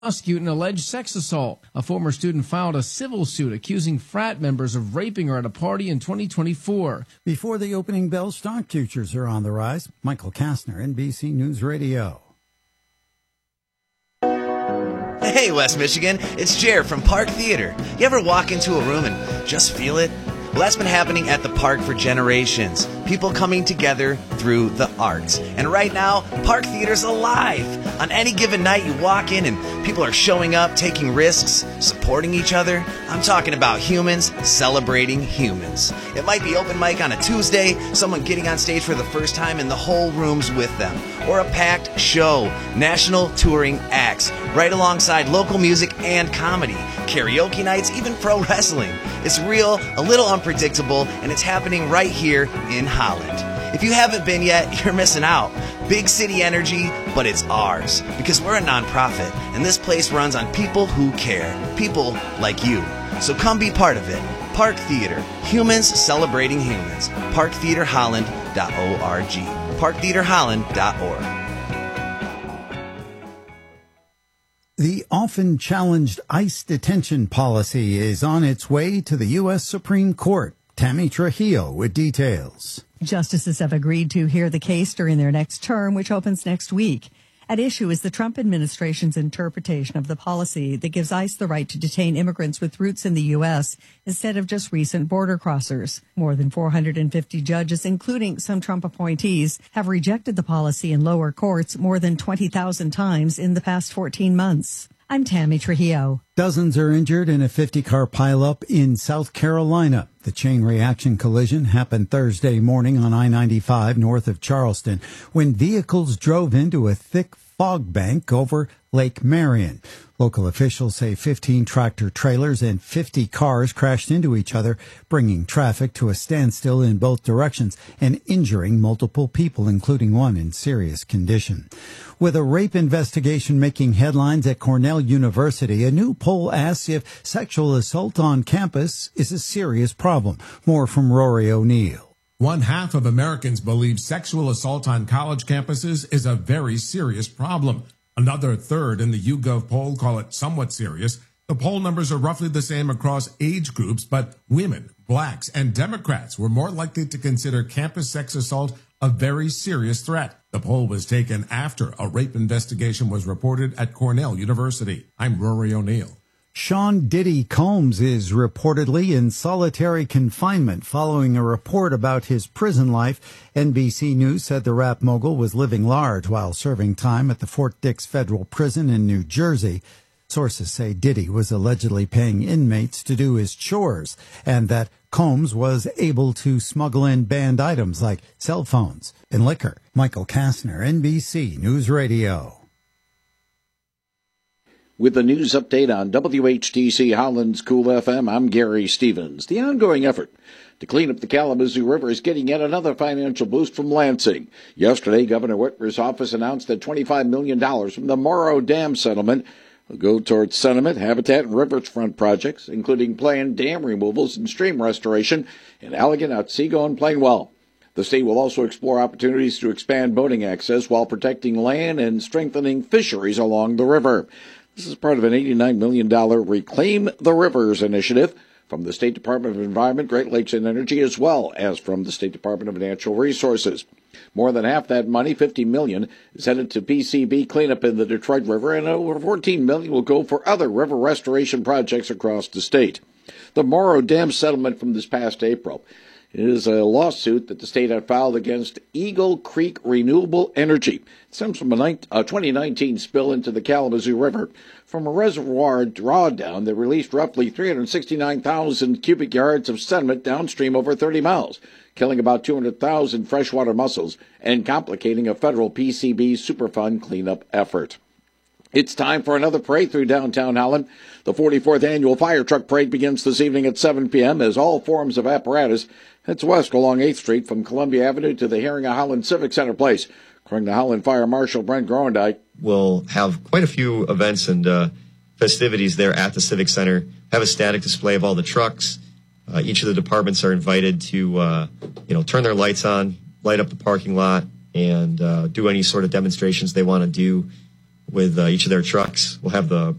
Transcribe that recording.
prosecute an alleged sex assault. A former student filed a civil suit accusing frat members of raping her at a party in 2024. Before the opening bell, stock futures are on the rise. Michael Kastner, NBC News Radio. Hey, West Michigan, it's Jared from Park Theater. You ever walk into a room and just feel it? Well, that's been happening at the park for generations. People coming together through the arts. And right now, Park Theater's alive. On any given night, you walk in and people are showing up, taking risks, supporting each other. I'm talking about humans celebrating humans. It might be open mic on a Tuesday, someone getting on stage for the first time and the whole room's with them. Or a packed show, national touring acts, right alongside local music and comedy, karaoke nights, even pro wrestling. It's real, a little unpredictable, and it's happening right here in Holland. If you haven't been yet, you're missing out. Big city energy, but it's ours. Because we're a nonprofit, and this place runs on people who care. People like you. So come be part of it. Park Theater. Humans celebrating humans. ParkTheaterHolland.org. ParkTheaterHolland.org. The often challenged ICE detention policy is on its way to the U.S. Supreme Court. Tammy Trujillo with details. Justices have agreed to hear the case during their next term, which opens next week. At issue is the Trump administration's interpretation of the policy that gives ICE the right to detain immigrants with roots in the U.S. instead of just recent border crossers. More than 450 judges, including some Trump appointees, have rejected the policy in lower courts more than 20,000 times in the past 14 months. I'm Tammy Trujillo. Dozens are injured in a 50-car pileup in South Carolina. The chain reaction collision happened Thursday morning on I-95 north of Charleston when vehicles drove into a thick fog bank over Lake Marion. Local officials say 15 tractor trailers and 50 cars crashed into each other, bringing traffic to a standstill in both directions and injuring multiple people, including one in serious condition. With a rape investigation making headlines at Cornell University, a new poll asks if sexual assault on campus is a serious problem. More from Rory O'Neill. 1/2 of Americans believe sexual assault on college campuses is a very serious problem. Another third in the YouGov poll call it somewhat serious. The poll numbers are roughly the same across age groups, but women, blacks, and Democrats were more likely to consider campus sex assault a very serious threat. The poll was taken after a rape investigation was reported at Cornell University. I'm Rory O'Neill. Sean Diddy Combs is reportedly in solitary confinement following a report about his prison life. NBC News said the rap mogul was living large while serving time at the Fort Dix Federal Prison in New Jersey. Sources say Diddy was allegedly paying inmates to do his chores and that Combs was able to smuggle in banned items like cell phones and liquor. Michael Kastner, NBC News Radio. With the news update on WHTC Holland's Cool FM, I'm Gary Stevens. The ongoing effort to clean up the Kalamazoo River is getting yet another financial boost from Lansing. Yesterday, Governor Whitmer's office announced that $25 million from the Morrow Dam settlement will go towards sediment, habitat, and riverfront projects, including planned dam removals and stream restoration in Allegan, Otsego, and Plainwell. The state will also explore opportunities to expand boating access while protecting land and strengthening fisheries along the river. This is part of an $89 million Reclaim the Rivers initiative from the State Department of Environment, Great Lakes and Energy, as well as from the State Department of Natural Resources. More than half that money, $50 million, is headed to PCB cleanup in the Detroit River, and over $14 million will go for other river restoration projects across the state. The Morrow Dam settlement from this past April is a lawsuit that the state had filed against Eagle Creek Renewable Energy. It stems from a 2019 spill into the Kalamazoo River from a reservoir drawdown that released roughly 369,000 cubic yards of sediment downstream over 30 miles, killing about 200,000 freshwater mussels and complicating a federal PCB Superfund cleanup effort. It's time for another parade through downtown Holland. The 44th annual fire truck parade begins this evening at 7 p.m. as all forms of apparatus heads west along 8th Street from Columbia Avenue to the Herring-A-Holland Civic Center Place. According to Holland Fire Marshal Brent Grondike, we'll have quite a few events and festivities there at the Civic Center. Have a static display of all the trucks. Each of the departments are invited to, turn their lights on, light up the parking lot, and do any sort of demonstrations they want to do. with each of their trucks. We'll have the